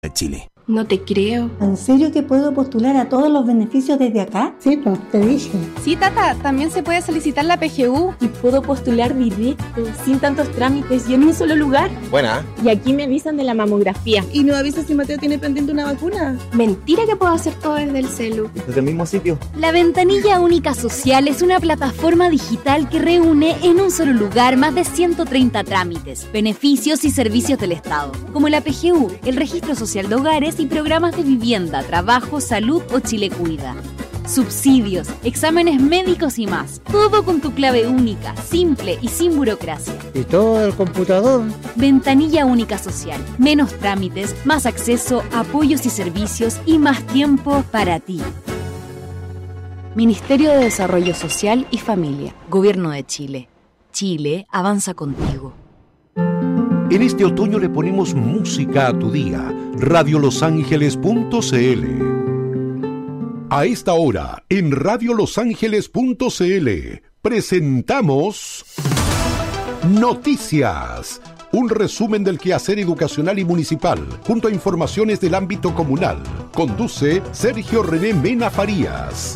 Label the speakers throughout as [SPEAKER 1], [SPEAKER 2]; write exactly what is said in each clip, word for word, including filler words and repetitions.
[SPEAKER 1] de Chile.
[SPEAKER 2] No te creo.
[SPEAKER 3] ¿En serio que puedo postular a todos los beneficios desde acá?
[SPEAKER 4] Sí, pues, te dije.
[SPEAKER 2] Sí, Tata, también se puede solicitar la P G U.
[SPEAKER 5] Y puedo postular directo, sin tantos trámites y en un solo lugar.
[SPEAKER 1] Buena.
[SPEAKER 5] Y aquí me avisan de la mamografía.
[SPEAKER 6] ¿Y no avisas si Mateo tiene pendiente una vacuna?
[SPEAKER 2] Mentira que puedo hacer todo desde el celu.
[SPEAKER 1] Desde el mismo sitio.
[SPEAKER 7] La Ventanilla Única Social es una plataforma digital que reúne en un solo lugar más de ciento treinta trámites, beneficios y servicios del Estado, como la P G U, el Registro Social de Hogares y programas de vivienda, trabajo, salud o Chile Cuida. Subsidios, exámenes médicos y más. Todo con tu clave única, simple y sin burocracia.
[SPEAKER 4] ¿Y todo el computador?
[SPEAKER 7] Ventanilla Única Social. Menos trámites, más acceso, apoyos y servicios y más tiempo para ti. Ministerio de Desarrollo Social y Familia. Gobierno de Chile. Chile avanza contigo.
[SPEAKER 8] En este otoño le ponemos música a tu día. radio los ángeles punto c l. A esta hora, en radio los ángeles punto c l, presentamos Noticias. Un resumen del quehacer educacional y municipal, junto a informaciones del ámbito comunal. Conduce Sergio René Mena Farías.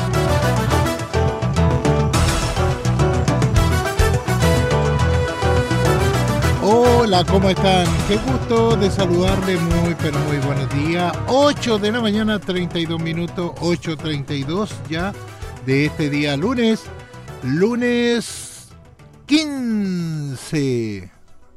[SPEAKER 9] Hola, ¿cómo están? Qué gusto de saludarle, muy pero muy buenos días. ocho de la mañana, treinta y dos minutos, ocho treinta y dos ya de este día lunes, lunes quince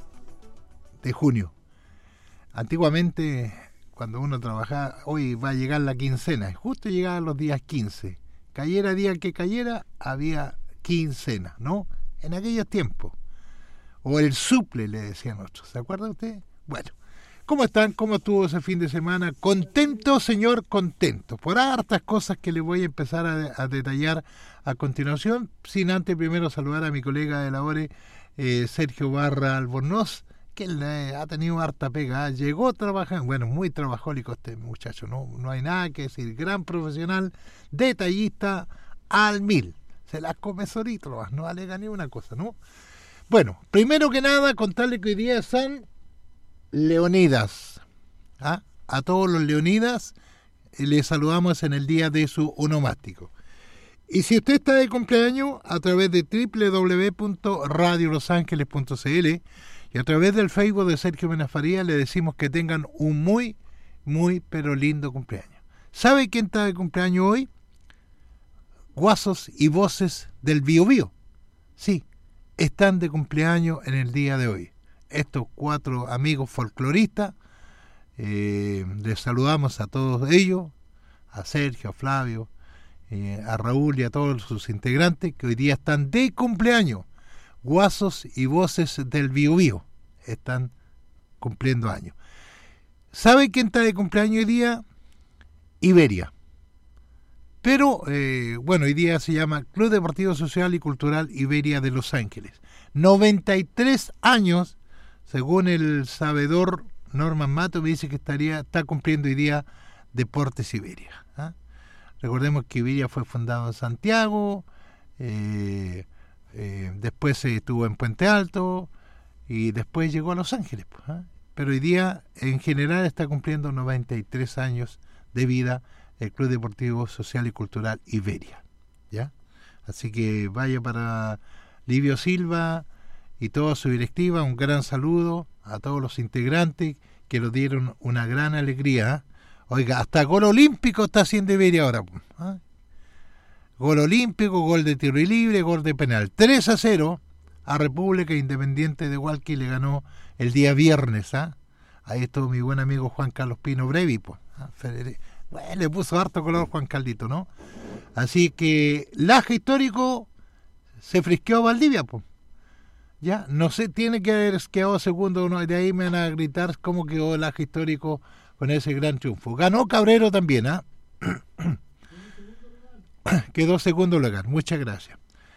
[SPEAKER 9] de junio. Antiguamente, cuando uno trabajaba, hoy va a llegar la quincena, justo llegaban los días quince. Cayera día que cayera, había quincena, ¿no? En aquellos tiempos. O el suple, le decían otros. ¿Se acuerda usted? Bueno, ¿cómo están? ¿Cómo estuvo ese fin de semana? Contento, señor, contento. Por hartas cosas que le voy a empezar a, a detallar a continuación. Sin antes primero saludar a mi colega de labores, eh, Sergio Barra Albornoz, que él eh, ha tenido harta pega. Llegó a trabajar, bueno, muy trabajólico este muchacho, no, no hay nada que decir. Gran profesional, detallista al mil. Se las come solito, no alega ni una cosa, ¿no? Bueno, primero que nada, contarle que hoy día es San Leonidas. ¿Ah? A todos los Leonidas les saludamos en el día de su onomástico. Y si usted está de cumpleaños, a través de doble u doble u doble u punto radio los ángeles punto c l y a través del Facebook de Sergio Mena Farías le decimos que tengan un muy, muy, pero lindo cumpleaños. ¿Sabe quién está de cumpleaños hoy? Guasos y voces del Biobío. Sí. Están de cumpleaños en el día de hoy. Estos cuatro amigos folcloristas, eh, les saludamos a todos ellos, a Sergio, a Flavio, eh, a Raúl y a todos sus integrantes que hoy día están de cumpleaños. Guasos y voces del Biobío están cumpliendo años. ¿Sabe quién está de cumpleaños hoy día? Iberia. Pero, eh, bueno, hoy día se llama Club Deportivo Social y Cultural Iberia de Los Ángeles. noventa y tres años, según el sabedor Norman Mato, me dice que estaría está cumpliendo hoy día Deportes Iberia. ¿Ah? Recordemos que Iberia fue fundado en Santiago, eh, eh, después estuvo en Puente Alto y después llegó a Los Ángeles. Pues, ¿ah? Pero hoy día, en general, está cumpliendo noventa y tres años de vida el Club Deportivo Social y Cultural Iberia, ¿ya? Así que vaya para Livio Silva y toda su directiva, un gran saludo a todos los integrantes que lo dieron una gran alegría. ¿eh? Oiga, hasta gol olímpico está haciendo Iberia ahora. ¿eh? Gol olímpico, gol de tiro libre, gol de penal. tres a cero a República Independiente de Hualqui le ganó el día viernes. ¿eh? Ahí estuvo mi buen amigo Juan Carlos Pino Brevi, pues. ¿eh? Bueno, le puso harto color Juan Carlito, ¿no? Así que Laja Histórico se frisqueó a Valdivia, pues. Ya, no sé, tiene que haber quedado segundo, ¿no? De ahí me van a gritar cómo quedó Laja Histórico con ese gran triunfo. Ganó Cabrero también, ¿ah? ¿eh? Quedó segundo lugar, muchas gracias.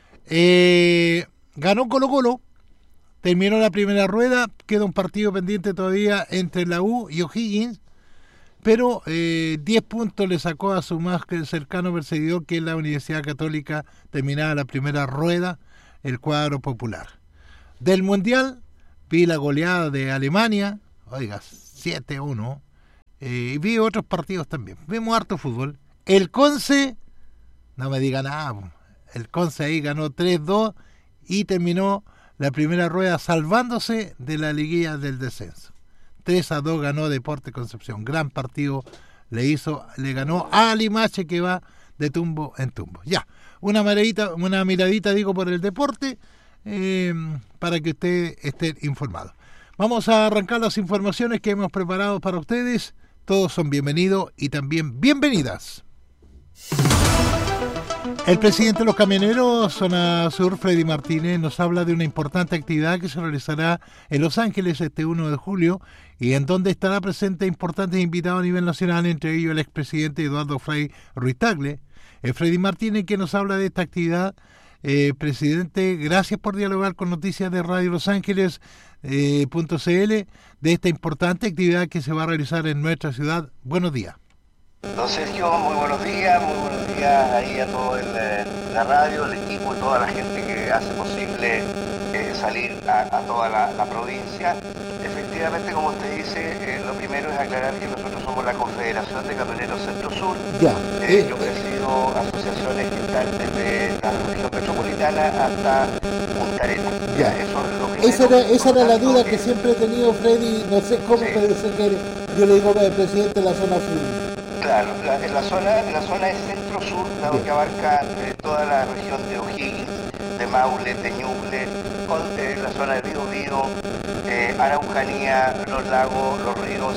[SPEAKER 9] Eh, ganó Colo Colo, terminó la primera rueda, queda un partido pendiente todavía entre la U y O'Higgins. Pero eh, diez puntos le sacó a su más cercano perseguidor, que es la Universidad Católica, terminada la primera rueda, el cuadro popular. Del Mundial, vi la goleada de Alemania, oiga, siete a uno, eh, vi otros partidos también. Vimos harto fútbol. El Conce, no me diga nada, el Conce ahí ganó tres dos y terminó la primera rueda salvándose de la liguilla del descenso. tres a dos ganó Deportes Concepción. Gran partido le hizo, le ganó a Limache, que va de tumbo en tumbo. Ya, una miradita, una miradita digo por el deporte, eh, para que ustedes estén informados. Vamos a arrancar las informaciones que hemos preparado para ustedes. Todos son bienvenidos y también bienvenidas. El presidente de los camioneros Zona Sur, Freddy Martínez, nos habla de una importante actividad que se realizará en Los Ángeles este primero de julio y en donde estará presente importantes invitados a nivel nacional, entre ellos el expresidente Eduardo Frei Ruiz Tagle. Eh, Freddy Martínez, que nos habla de esta actividad. Eh, presidente, gracias por dialogar con Noticias de Radio Los Ángeles eh, punto cl de esta importante actividad que se va a realizar en nuestra ciudad. Buenos días.
[SPEAKER 1] Don Sergio, muy buenos días, muy buenos días ahí a toda la radio, el equipo y toda la gente que hace posible eh, salir a, a toda la, la provincia. Efectivamente, como usted dice, eh, lo primero es aclarar que nosotros somos la Confederación de Camioneros Centro-Sur.
[SPEAKER 9] Ya.
[SPEAKER 1] Eh, eh, yo presido asociaciones que están desde la región metropolitana hasta Punta Arenas.
[SPEAKER 9] Ya.
[SPEAKER 1] Eso es lo primero.
[SPEAKER 4] Esa era, esa era la duda
[SPEAKER 1] que,
[SPEAKER 4] que siempre he tenido, Freddy, no sé cómo,
[SPEAKER 1] sí.
[SPEAKER 4] pero sé que yo le digo al presidente de la zona sur.
[SPEAKER 1] Claro, la, en la zona, la zona es centro-sur, dado que abarca eh, toda la región de O'Higgins, de Maule, de Ñuble, con eh, la zona de Biobío, eh, Araucanía, los lagos, los ríos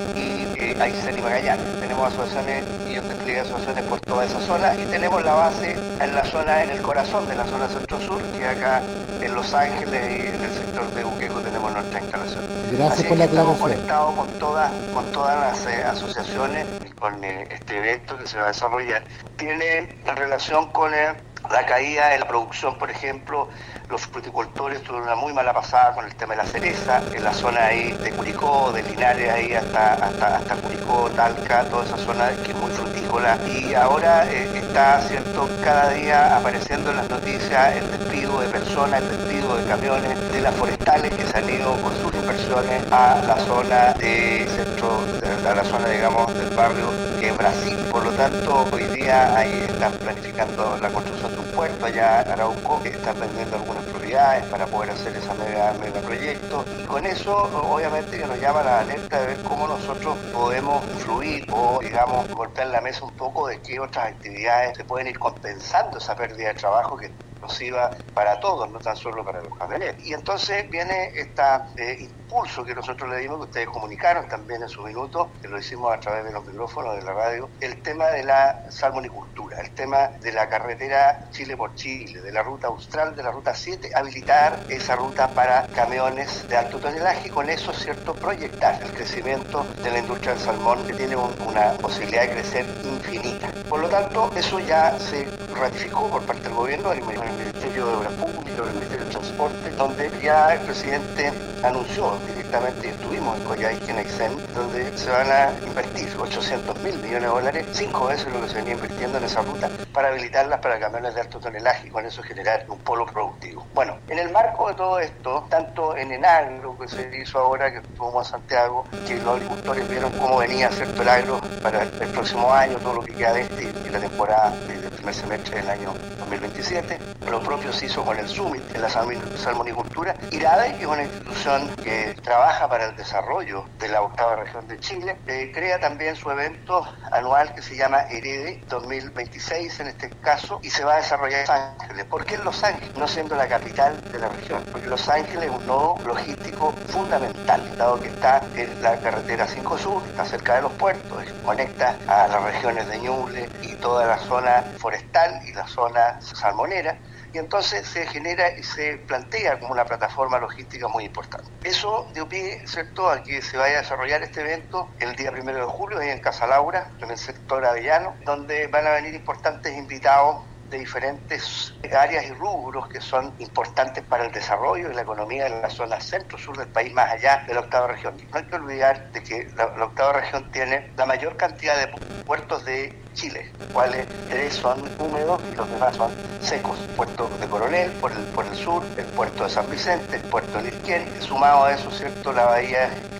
[SPEAKER 1] y eh, Aysén y Magallanes. Tenemos asociaciones y un despliegue de asociaciones por toda esa zona y tenemos la base en la zona, en el corazón de la zona centro-sur, que acá en Los Ángeles y en el sector de Uqueco tenemos nuestra instalación.
[SPEAKER 4] Gracias
[SPEAKER 1] Así
[SPEAKER 4] por la
[SPEAKER 1] que estamos
[SPEAKER 4] aclaración.
[SPEAKER 1] conectados con todas, con todas las eh, asociaciones, con eh, este evento que se va a desarrollar. Tiene relación con eh, la caída de la producción, por ejemplo. Los fruticultores tuvieron una muy mala pasada con el tema de la cereza, en la zona ahí de Curicó, de Linares, ahí hasta, hasta, hasta Curicó, Talca, toda esa zona que es muy frutícola. Y ahora eh, está, cierto, cada día apareciendo en las noticias el despido de personas, el despido de camiones, de las forestales que se han ido con sus inversiones a la zona de centro, a la zona, digamos, del barrio de Brasil. Por lo tanto, hoy día ahí están planificando la construcción de un puerto allá en Arauco, que están vendiendo algunas propiedades para poder hacer esa mega, mega proyecto, y con eso obviamente que nos llama la alerta de ver cómo nosotros podemos influir o, digamos, golpear la mesa un poco de qué otras actividades se pueden ir compensando esa pérdida de trabajo que nociva para todos, no tan solo para los camioneros. Y entonces viene este eh, impulso que nosotros le dimos, que ustedes comunicaron también en su minuto, que lo hicimos a través de los micrófonos de la radio, el tema de la salmonicultura, el tema de la carretera Chile por Chile, de la ruta austral, de la ruta siete, habilitar esa ruta para camiones de alto tonelaje y con eso, cierto, proyectar el crecimiento de la industria del salmón, que tiene un, una posibilidad de crecer infinita. Por lo tanto, eso ya se ratificó por parte del gobierno, el Ministerio de Obras Públicas, el Ministerio de Transporte, donde ya el presidente anunció directamente, y estuvimos en Coyhaique, en Aysén, donde se van a invertir ochocientos mil millones de dólares, cinco veces lo que se venía invirtiendo en esa ruta, para habilitarlas para camiones de alto tonelaje y con eso generar un polo productivo. Bueno, en el marco de todo esto, tanto en el agro que se hizo ahora, que estuvo en Santiago, que los agricultores vieron cómo venía, cierto, el agro para el próximo año, todo lo que queda de este y la temporada del primer semestre del año dos mil veintisiete, lo propio se hizo con el Summit en la salmonicultura. IRADE, que es una institución que trabaja para el desarrollo de la octava región de Chile, eh, crea también su evento anual que se llama HEREDE dos mil veintiséis en este caso, y se va a desarrollar en Los Ángeles. ¿Por qué en Los Ángeles? No siendo la capital de la región, porque Los Ángeles es un nodo logístico fundamental, dado que está en la carretera cinco Sur, está cerca de los puertos, conecta a las regiones de Ñuble y toda la zona forestal y la zona salmonera, y entonces se genera y se plantea como una plataforma logística muy importante. Eso dio pie, ¿cierto?, a que se vaya a desarrollar este evento el día primero de julio ahí en Casa Laura, en el sector Avellano, donde van a venir importantes invitados de diferentes áreas y rubros que son importantes para el desarrollo y la economía de la zona centro-sur del país, más allá de la octava región. No hay que olvidar de que la, la octava región tiene la mayor cantidad de puertos de Chile, cuales tres son húmedos y los demás son secos. Puerto de Coronel por el, por el sur, el puerto de San Vicente, el puerto de Lirquén, sumado a eso, cierto, la bahía que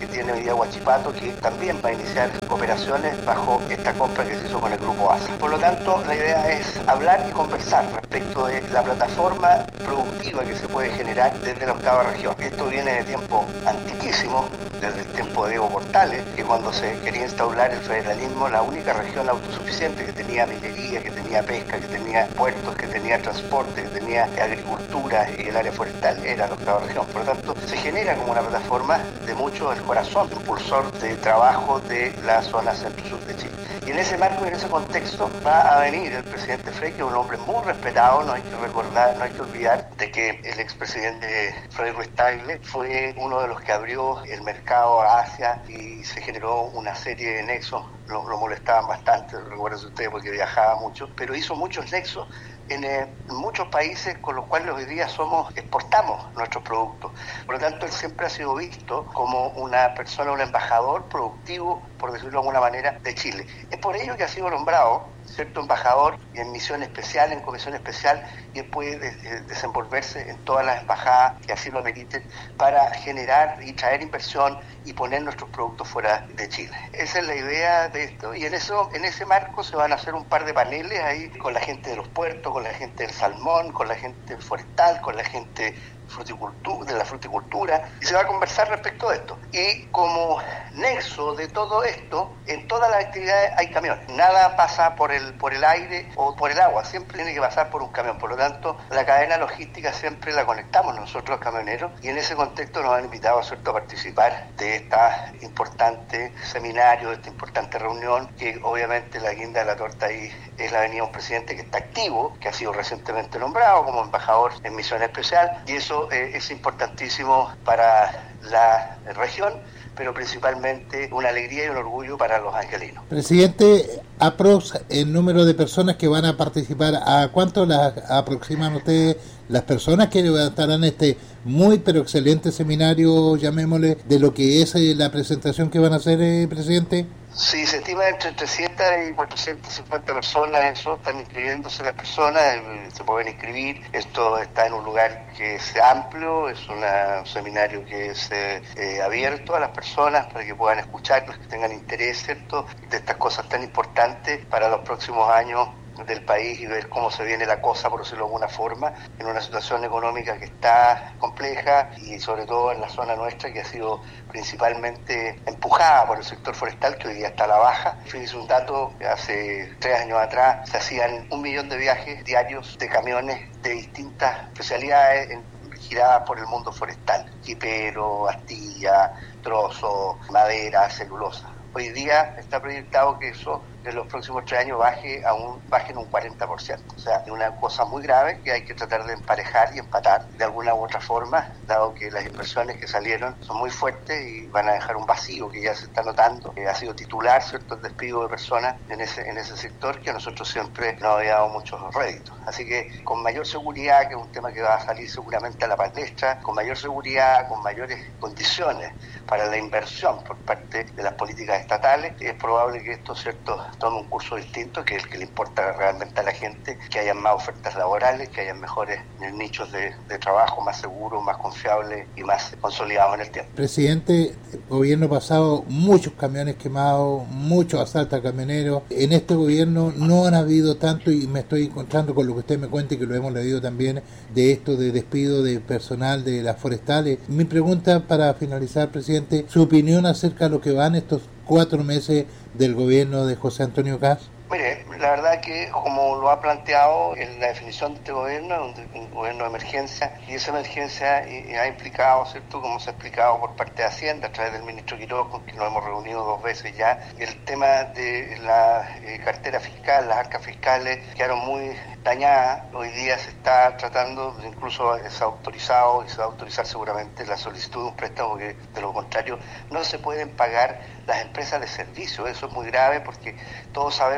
[SPEAKER 1] tiene hoy día Huachipato, que también va a iniciar operaciones bajo esta compra que se hizo con el grupo A S A. Por lo tanto, la idea es hablar y conversar respecto de la plataforma productiva que se puede generar desde la octava región. Esto viene de tiempo antiquísimo, desde el tiempo de Evo Portales, que cuando se quería instaurar el federalismo, la única región autosuficiente que tenía minería, que tenía pesca, que tenía puertos, que tenía transporte, que tenía agricultura y el área forestal era la octava región. Por lo tanto, se genera como una plataforma de mucho el corazón, impulsor de trabajo de la zona centro-sur de Chile. Y en ese marco y en ese contexto va a venir el presidente Frey, que es un hombre muy respetado. No hay que recordar, no hay que olvidar de que el expresidente Frei Ruiz-Tagle fue uno de los que abrió el mercado a Asia y se generó una serie de nexos. Lo, lo molestaban bastante, recuerden ustedes, porque viajaba mucho, pero hizo muchos nexos en eh, muchos países con los cuales hoy día somos exportamos nuestros productos. Por lo tanto, él siempre ha sido visto como una persona, un embajador productivo, por decirlo de alguna manera, de Chile. Es por ello que ha sido nombrado, cierto, embajador en misión especial, en comisión especial, y él puede de, desenvolverse en todas las embajadas que así lo ameriten para generar y traer inversión y poner nuestros productos fuera de Chile. Esa es la idea de esto, y en eso, en ese marco se van a hacer un par de paneles ahí con la gente de los puertos, con la gente del salmón, con la gente forestal, con la gente fruticultura, de la fruticultura, y se va a conversar respecto de esto. Y como nexo de todo esto, en todas las actividades hay camiones. Nada pasa por el por el aire o por el agua, siempre tiene que pasar por un camión. Por lo tanto, la cadena logística siempre la conectamos nosotros los camioneros, y en ese contexto nos han invitado, ¿cierto?, a participar de esta importante seminario, de esta importante reunión, que obviamente la guinda de la torta ahí es la venida de un presidente que está activo, que ha sido recientemente nombrado como embajador en misión especial, y eso Eh, es importantísimo para la región, pero principalmente una alegría y un orgullo para los angelinos.
[SPEAKER 4] Presidente, aprox el número de personas que van a participar, ¿a cuánto las aproximan ustedes las personas que estarán en este muy pero excelente seminario, llamémosle, de lo que es eh, la presentación que van a hacer, eh, presidente?
[SPEAKER 1] Sí, se estima entre trescientas y cuatrocientas cincuenta personas, eso, están inscribiéndose las personas, se pueden inscribir. Esto está en un lugar que es amplio, es una, un seminario que es eh, eh, abierto a las personas para que puedan escuchar, los que tengan interés, ¿cierto?, de estas cosas tan importantes para los próximos años del país, y ver cómo se viene la cosa, por decirlo de alguna forma, en una situación económica que está compleja, y sobre todo en la zona nuestra, que ha sido principalmente empujada por el sector forestal, que hoy día está a la baja. Fíjense un dato, hace tres años atrás se hacían un millón de viajes diarios de camiones de distintas especialidades en, giradas por el mundo forestal: jipero, astilla, trozo, madera, celulosa. Hoy día está proyectado que eso en los próximos tres años baje a un baje en un cuarenta por ciento. O sea, es una cosa muy grave que hay que tratar de emparejar y empatar de alguna u otra forma, dado que las inversiones que salieron son muy fuertes y van a dejar un vacío que ya se está notando, que ha sido titular, ¿cierto?, el despido de personas en ese en ese sector, que a nosotros siempre nos había dado muchos réditos. Así que con mayor seguridad, que es un tema que va a salir seguramente a la palestra, con mayor seguridad, con mayores condiciones para la inversión por parte de las políticas estatales, es probable que esto, ¿cierto?, tome un curso distinto, que es el que le importa realmente a la gente, que hayan más ofertas laborales, que hayan mejores nichos de, de trabajo, más seguros, más confiables y más consolidados en el tiempo.
[SPEAKER 4] Presidente, gobierno pasado, muchos camiones quemados, muchos asaltos a camioneros. En este gobierno no han habido tanto, y me estoy encontrando con lo que usted me cuenta y que lo hemos leído también, de esto de despido de personal de las forestales. Mi pregunta para finalizar, presidente, su opinión acerca de lo que van estos cuatro meses del gobierno de José Antonio Kast.
[SPEAKER 1] Mire, la verdad que, como lo ha planteado en la definición de este gobierno, un, un gobierno de emergencia, y esa emergencia y, y ha implicado, ¿cierto?, como se ha explicado por parte de Hacienda, a través del ministro Quiroz, con quien nos hemos reunido dos veces ya, el tema de la eh, cartera fiscal, las arcas fiscales quedaron muy dañadas. Hoy día se está tratando, incluso se ha autorizado y se va a autorizar seguramente la solicitud de un préstamo, que de lo contrario no se pueden pagar las empresas de servicio. Eso es muy grave, porque todos sabemos que el Estado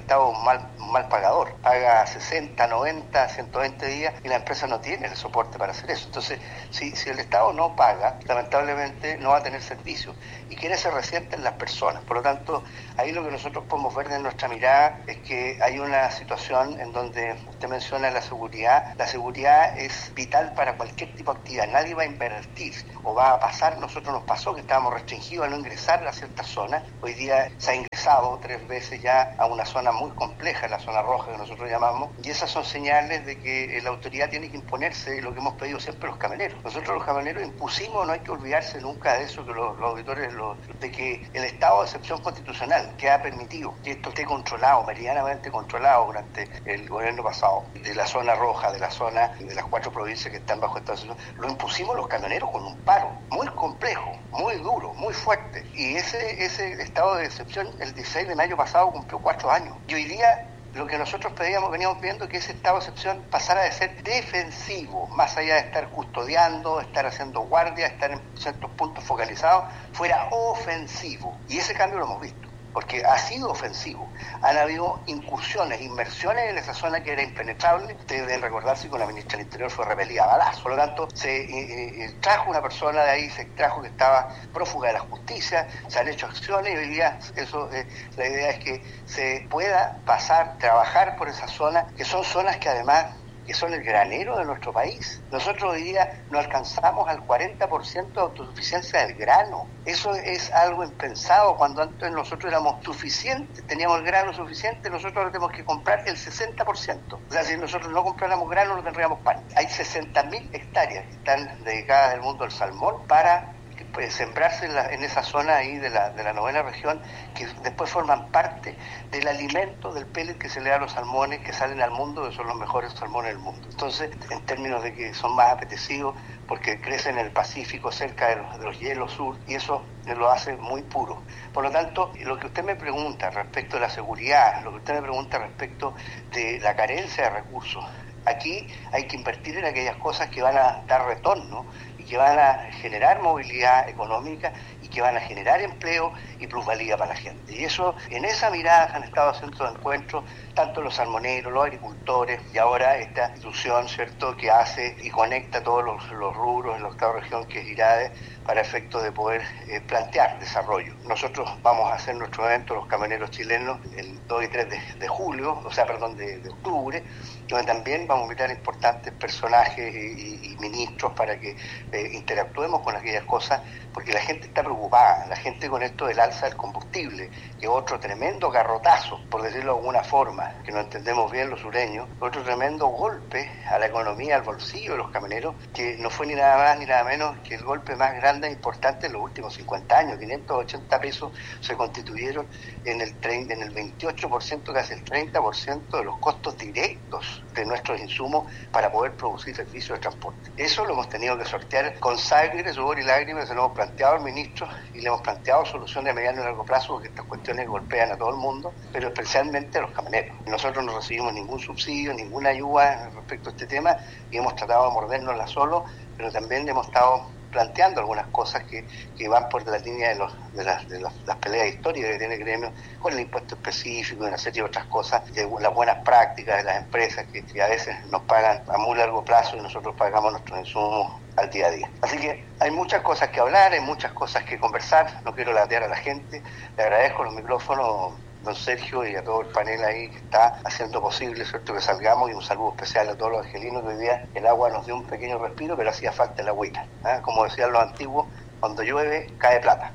[SPEAKER 1] Estado es un mal, un mal pagador, paga sesenta, noventa, ciento veinte días y la empresa no tiene el soporte para hacer eso. Entonces, si, si el Estado no paga, lamentablemente no va a tener servicio. ¿Y quiénes se resienten? Las personas. Por lo tanto, ahí lo que nosotros podemos ver de nuestra mirada es que hay una situación en donde usted menciona la seguridad. La seguridad es vital para cualquier tipo de actividad. Nadie va a invertir o va a pasar. Nosotros nos pasó que estábamos restringidos a no ingresar a ciertas zonas. Hoy día se ha ingresado tres veces ya a una zona muy compleja, la zona roja que nosotros llamamos, y esas son señales de que la autoridad tiene que imponerse lo que hemos pedido siempre los camioneros. Nosotros los camioneros impusimos, no hay que olvidarse nunca de eso, que los, los auditores, los, de que el estado de excepción constitucional que ha permitido que esto esté controlado, meridianamente controlado durante el gobierno pasado, de la zona roja, de la zona de las cuatro provincias que están bajo estado de excepción, lo impusimos los camioneros con un paro muy complejo, muy duro, muy fuerte, y ese, ese estado de excepción el dieciséis de mayo pasado cumplió cuatro años, y hoy día lo que nosotros pedíamos, veníamos viendo que ese estado de excepción pasara de ser defensivo, más allá de estar custodiando, estar haciendo guardia, estar en ciertos puntos focalizados, fuera ofensivo. Y ese cambio lo hemos visto, porque ha sido ofensivo. Han habido incursiones, inmersiones en esa zona que era impenetrable. Ustedes deben recordarse que con la ministra del Interior fue repelida a balazos. Por lo tanto, se eh, eh, trajo una persona de ahí, se trajo que estaba prófuga de la justicia, se han hecho acciones y hoy día eso, eh, la idea es que se pueda pasar, trabajar por esas zonas, que son zonas que además que son el granero de nuestro país. Nosotros hoy día no alcanzamos al cuarenta por ciento de autosuficiencia del grano. Eso es algo impensado. Cuando antes nosotros éramos suficientes, teníamos el grano suficiente, nosotros ahora tenemos que comprar el sesenta por ciento. O sea, si nosotros no compráramos grano, no tendríamos pan. Hay sesenta mil hectáreas que están dedicadas al mundo del salmón para pues, sembrarse en, la, en esa zona ahí de la, de la novena región, que después forman parte del alimento, del pellet que se le da a los salmones que salen al mundo, que son los mejores salmones del mundo. Entonces, en términos de que son más apetecidos, porque crecen en el Pacífico, cerca de los, de los hielos sur, y eso lo hace muy puro. Por lo tanto, lo que usted me pregunta respecto de la seguridad, lo que usted me pregunta respecto de la carencia de recursos, aquí hay que invertir en aquellas cosas que van a dar retorno y que van a generar movilidad económica y que van a generar empleo y plusvalía para la gente. Y eso, en esa mirada han estado haciendo encuentros tanto los salmoneros, los agricultores y ahora esta institución, ¿cierto?, que hace y conecta todos los, los rubros en la octava región, que es IRADE, para efectos de poder eh, plantear desarrollo. Nosotros vamos a hacer nuestro evento, los camioneros chilenos, el dos y tres de, de julio, o sea, perdón, de, de octubre, donde también vamos a invitar a importantes personajes y, y, y ministros para que eh, interactuemos con aquellas cosas, porque la gente está preocupada, la gente con esto del alza del combustible, que otro tremendo garrotazo, por decirlo de alguna forma, que no entendemos bien los sureños, otro tremendo golpe a la economía, al bolsillo de los camioneros, que no fue ni nada más ni nada menos que el golpe más grande e importante en los últimos cincuenta años. quinientos ochenta pesos se constituyeron en el, treinta, en el veintiocho por ciento, casi el treinta por ciento de los costos directos de nuestros insumos para poder producir servicios de transporte. Eso lo hemos tenido que sortear con sangre, sudor y lágrimas, se lo hemos planteado al ministro y le hemos planteado soluciones a mediano y largo plazo, porque estas cuestiones golpean a todo el mundo, pero especialmente a los camioneros. Nosotros no recibimos ningún subsidio, ninguna ayuda respecto a este tema y hemos tratado de mordérnosla solo, pero también hemos estado planteando algunas cosas que, que van por la línea de, los, de, las, de las, las peleas históricas que tiene el gremio, con el impuesto específico y una serie de otras cosas, de las buenas prácticas de las empresas que, que a veces nos pagan a muy largo plazo y nosotros pagamos nuestros insumos al día a día. Así que hay muchas cosas que hablar, hay muchas cosas que conversar, no quiero latear a la gente, le agradezco los micrófonos, don Sergio, y a todo el panel ahí que está haciendo posible, ¿cierto?, que salgamos, y un saludo especial a todos los angelinos, que hoy día el agua nos dio un pequeño respiro, pero hacía falta el agüita, ¿eh? Como decían los antiguos, cuando llueve cae plata.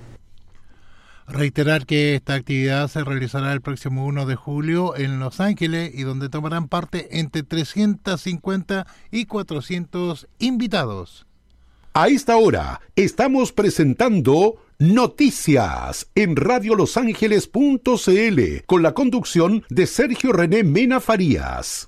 [SPEAKER 9] Reiterar que esta actividad se realizará el próximo uno de julio en Los Ángeles, y donde tomarán parte entre trescientos cincuenta y cuatrocientos invitados.
[SPEAKER 8] A esta hora estamos presentando Noticias en radio los ángeles punto c l con la conducción de Sergio René Mena Farías.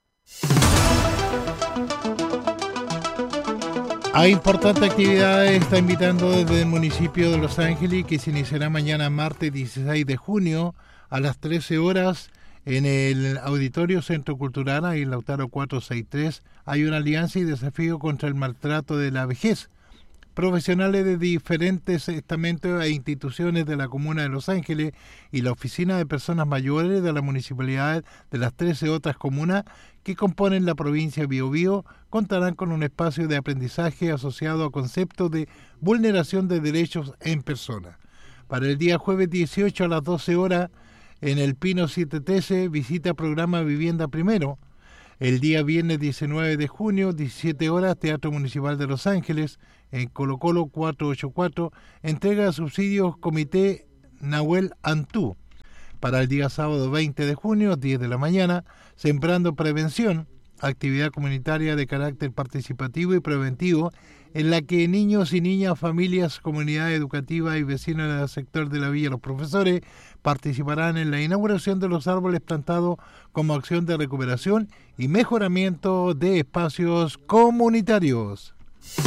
[SPEAKER 9] A importante actividad está invitando desde el municipio de Los Ángeles, que se iniciará mañana martes dieciséis de junio a las trece horas en el Auditorio Centro Cultural, ahí en Lautaro cuatrocientos sesenta y tres. Hay una alianza y desafío contra el maltrato de la vejez. Profesionales de diferentes estamentos e instituciones de la Comuna de Los Ángeles y la Oficina de Personas Mayores de la Municipalidad de las trece otras comunas que componen la provincia de Biobío contarán con un espacio de aprendizaje asociado a conceptos de vulneración de derechos en persona. Para el día jueves dieciocho a las doce horas, en el Pino siete trece, visita programa Vivienda Primero. El día viernes diecinueve de junio, diecisiete horas, Teatro Municipal de Los Ángeles, en Colo Colo cuatrocientos ochenta y cuatro, entrega subsidios Comité Nahuel Antú. Para el día sábado veinte de junio, diez de la mañana, Sembrando Prevención, actividad comunitaria de carácter participativo y preventivo, en la que niños y niñas, familias, comunidad educativa y vecinos del sector de la Villa Los Profesores participarán en la inauguración de los árboles plantados como acción de recuperación y mejoramiento de espacios comunitarios.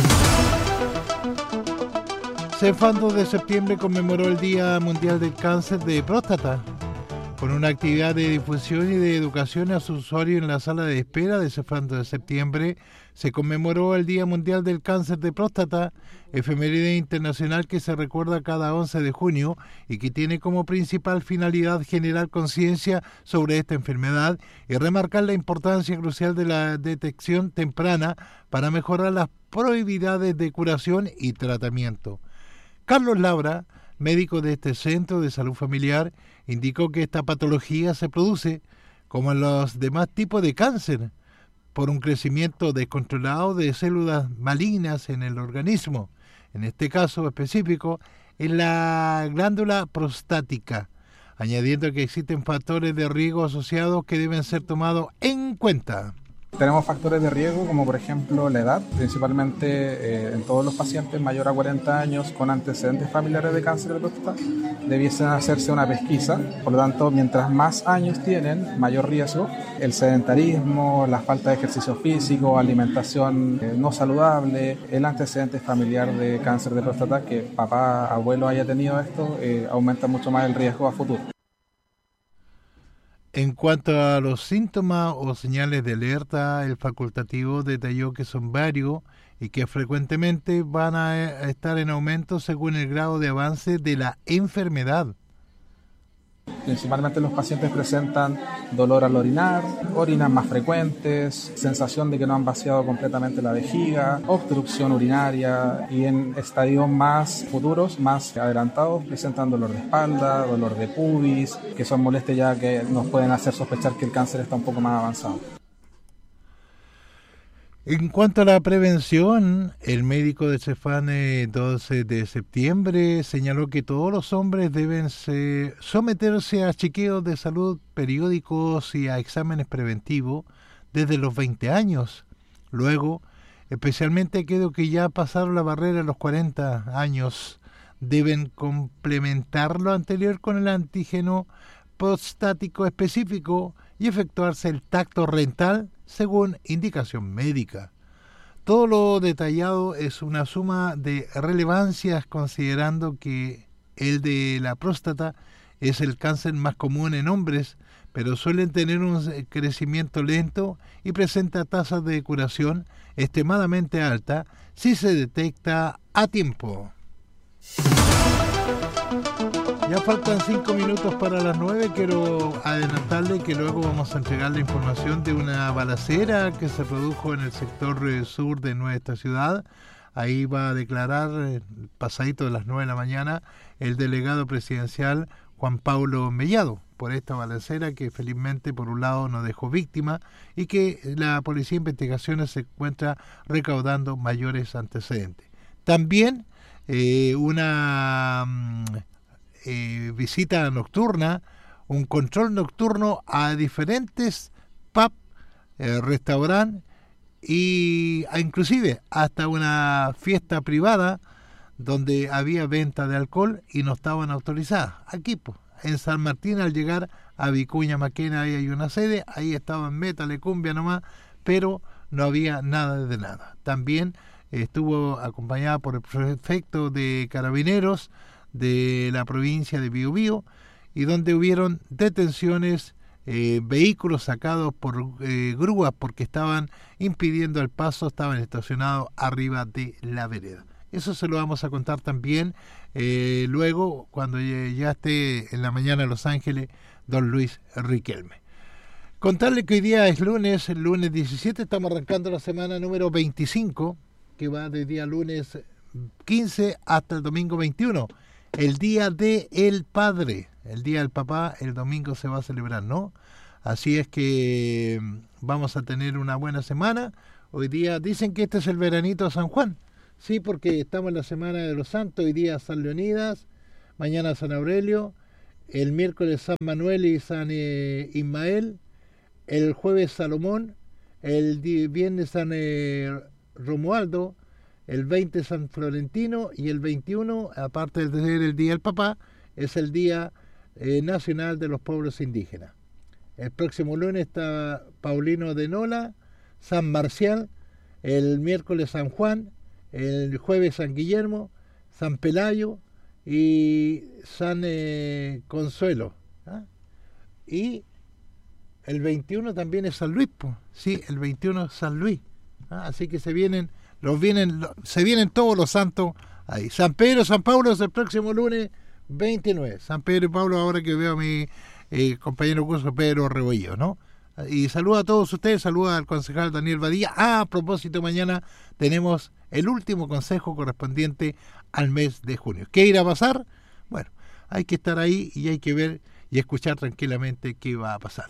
[SPEAKER 9] Cefam dos de septiembre conmemoró el Día Mundial del Cáncer de Próstata, con una actividad de difusión y de educación a sus usuarios en la sala de espera de Cefam dos de septiembre. Se conmemoró el Día Mundial del Cáncer de Próstata, efeméride internacional que se recuerda cada once de junio y que tiene como principal finalidad generar conciencia sobre esta enfermedad y remarcar la importancia crucial de la detección temprana para mejorar las probabilidades de curación y tratamiento. Carlos Labra, médico de este centro de salud familiar, indicó que esta patología se produce, como en los demás tipos de cáncer, por un crecimiento descontrolado de células malignas en el organismo, en este caso específico, en la glándula prostática, añadiendo que existen factores de riesgo asociados que deben ser tomados en cuenta.
[SPEAKER 10] Tenemos factores de riesgo como por ejemplo la edad, principalmente eh, en todos los pacientes mayores a cuarenta años con antecedentes familiares de cáncer de próstata debiesen hacerse una pesquisa. Por lo tanto, mientras más años tienen, mayor riesgo. El sedentarismo, la falta de ejercicio físico, alimentación eh, no saludable, el antecedente familiar de cáncer de próstata, que papá, abuelo haya tenido esto, eh, aumenta mucho más el riesgo a futuro.
[SPEAKER 9] En cuanto a los síntomas o señales de alerta, el facultativo detalló que son varios y que frecuentemente van a estar en aumento según el grado de avance de la enfermedad.
[SPEAKER 10] Principalmente los pacientes presentan dolor al orinar, orinas más frecuentes, sensación de que no han vaciado completamente la vejiga, obstrucción urinaria y en estadios más futuros, más adelantados, presentan dolor de espalda, dolor de pubis, que son molestias ya que nos pueden hacer sospechar que el cáncer está un poco más avanzado.
[SPEAKER 9] En cuanto a la prevención, el médico de Cefam doce de septiembre señaló que todos los hombres deben se, someterse a chequeos de salud periódicos y a exámenes preventivos desde los veinte años. Luego, especialmente aquellos que ya pasaron la barrera de los cuarenta años, deben complementar lo anterior con el antígeno prostático específico y efectuarse el tacto rectal según indicación médica. Todo lo detallado es una suma de relevancias considerando que el de la próstata es el cáncer más común en hombres, pero suelen tener un crecimiento lento y presenta tasas de curación extremadamente alta si se detecta a tiempo. Ya faltan cinco minutos para las nueve. Quiero adelantarle que luego vamos a entregar la información de una balacera que se produjo en el sector sur de nuestra ciudad. Ahí va a declarar, pasadito de las nueve de la mañana, el delegado presidencial Juan Pablo Mellado por esta balacera que felizmente por un lado no dejó víctima y que la Policía de Investigaciones se encuentra recaudando mayores antecedentes. También eh, una... Eh, visita nocturna, un control nocturno a diferentes pubs, eh, restaurantes y a, inclusive hasta una fiesta privada donde había venta de alcohol y no estaban autorizadas. Aquí, pues, en San Martín, al llegar a Vicuña Maquena, ahí hay una sede, ahí estaban métale cumbia nomás, pero no había nada de nada. También eh, estuvo acompañada por el prefecto de Carabineros de la provincia de Biobío y donde hubieron detenciones, eh, vehículos sacados por eh, grúas porque estaban impidiendo el paso, estaban estacionados arriba de la vereda. Eso se lo vamos a contar también eh, luego, cuando ya esté en la mañana en Los Ángeles, don Luis Riquelme. Contarle que hoy día es lunes, el lunes diecisiete, estamos arrancando la semana número veinticinco, que va del día lunes quince hasta el domingo veintiuno, el día del padre, el día del papá, el domingo se va a celebrar, ¿no? Así es que vamos a tener una buena semana. Hoy día dicen que este es el veranito de San Juan, sí, porque estamos en la semana de los santos. Hoy día San Leonidas, mañana San Aurelio, el miércoles San Manuel y San eh, Ismael, el jueves Salomón, el viernes San eh, Romualdo, el veinte San Florentino y el veintiuno, aparte de ser el día del papá, es el día eh, nacional de los pueblos indígenas. El próximo lunes está Paulino de Nola, San Marcial, el miércoles San Juan, el jueves San Guillermo, San Pelayo y San eh, Consuelo. ¿Ah? Y el veintiuno también es San Luis, pues. Sí, el veintiuno es San Luis. ¿Ah? Así que se vienen, los vienen, los, se vienen todos los santos ahí. San Pedro, San Pablo es el próximo lunes veintinueve. San Pedro y Pablo, ahora que veo a mi eh, compañero curso Pedro Rebollo, ¿no? Y saluda a todos ustedes, saluda al concejal Daniel Badía. Ah, a propósito, mañana tenemos el último consejo correspondiente al mes de junio. ¿Qué irá a pasar? Bueno, hay que estar ahí y hay que ver y escuchar tranquilamente qué va a pasar.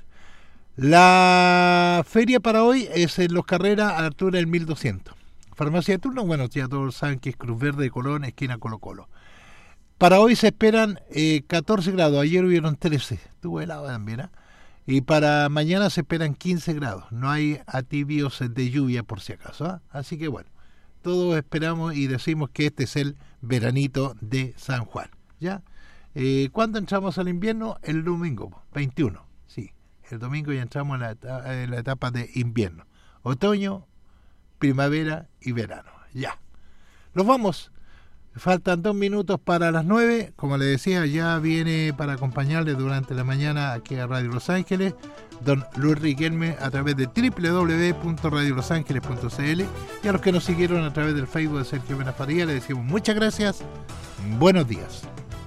[SPEAKER 9] La feria para hoy es en Los Carreras, a la altura del mil doscientos. Farmacia de turno, bueno, ya todos saben que es Cruz Verde de Colón, esquina Colo Colo. Para hoy se esperan eh, catorce grados, ayer hubieron trece, estuvo helado también, ¿eh? Y para mañana se esperan quince grados, no hay atibios de lluvia por si acaso, ¿eh? Así que bueno, todos esperamos y decimos que este es el veranito de San Juan, ¿ya? Eh, ¿Cuándo entramos al invierno? El domingo, veintiuno, sí, el domingo ya entramos en la, etapa, en la etapa de invierno, otoño, primavera y verano, ya. Nos vamos. Faltan dos minutos para las nueve. Como le decía, ya viene para acompañarles durante la mañana aquí a Radio Los Ángeles don Luis Riquelme a través de doble u doble u doble u punto radio los ángeles punto c l, y a los que nos siguieron a través del Facebook de Sergio Benafaría le decimos muchas gracias, buenos días.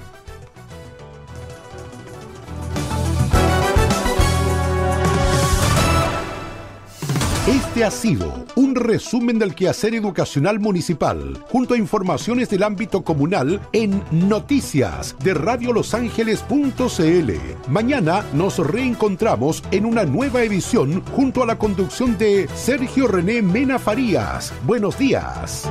[SPEAKER 8] Este ha sido un resumen del quehacer educacional municipal, junto a informaciones del ámbito comunal en Noticias de radio los ángeles punto c l. Mañana nos reencontramos en una nueva edición junto a la conducción de Sergio René Mena Farías. Buenos días.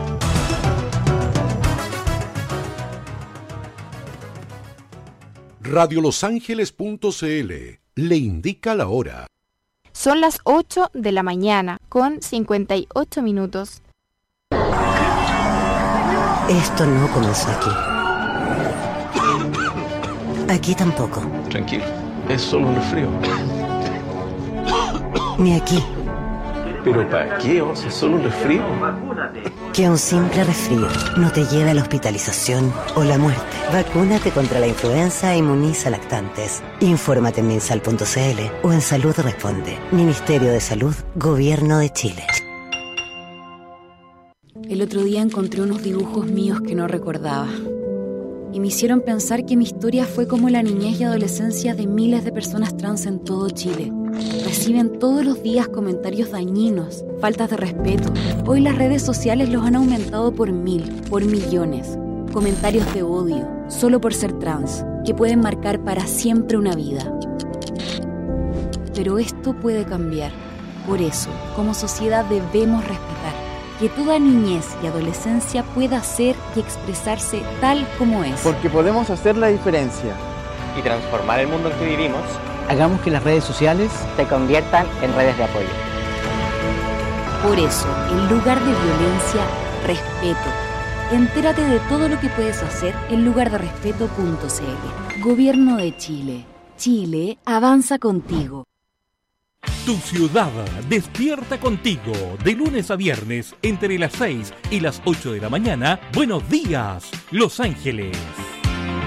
[SPEAKER 8] radio los ángeles punto c l le indica la hora.
[SPEAKER 2] Son las ocho de la mañana, con cincuenta y ocho minutos.
[SPEAKER 11] Esto no comenzó aquí. Aquí tampoco.
[SPEAKER 12] Tranquilo, es solo un resfrío.
[SPEAKER 11] Ni aquí.
[SPEAKER 12] ¿Pero para qué? O sea, es solo un resfrío.
[SPEAKER 11] Que un simple resfrío no te lleve a la hospitalización o la muerte. Vacúnate contra la influenza e inmuniza lactantes. Infórmate en minsal punto c l o en Salud Responde. Ministerio de Salud, Gobierno de Chile.
[SPEAKER 7] El otro día encontré unos dibujos míos que no recordaba. Y me hicieron pensar que mi historia fue como la niñez y adolescencia de miles de personas trans en todo Chile. Reciben todos los días comentarios dañinos, faltas de respeto. Hoy las redes sociales los han aumentado por mil, por millones. Comentarios de odio, solo por ser trans, que pueden marcar para siempre una vida. Pero esto puede cambiar. Por eso, como sociedad debemos respetar que toda niñez y adolescencia pueda ser y expresarse tal como es.
[SPEAKER 13] Porque podemos hacer la diferencia
[SPEAKER 14] y transformar el mundo en que vivimos.
[SPEAKER 13] Hagamos que las redes sociales
[SPEAKER 14] se conviertan en redes de apoyo.
[SPEAKER 7] Por eso, en lugar de violencia, respeto. Entérate de todo lo que puedes hacer en lugar de respeto punto c l. Gobierno de Chile. Chile avanza contigo.
[SPEAKER 15] Tu ciudad despierta contigo de lunes a viernes entre las seis y las ocho de la mañana. Buenos días, Los Ángeles.